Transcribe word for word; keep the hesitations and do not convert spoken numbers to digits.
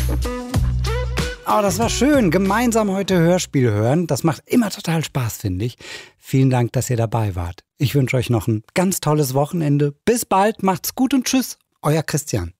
Oh, das war schön. Gemeinsam heute Hörspiel hören. Das macht immer total Spaß, finde ich. Vielen Dank, dass ihr dabei wart. Ich wünsche euch noch ein ganz tolles Wochenende. Bis bald, macht's gut und tschüss. Euer Christian.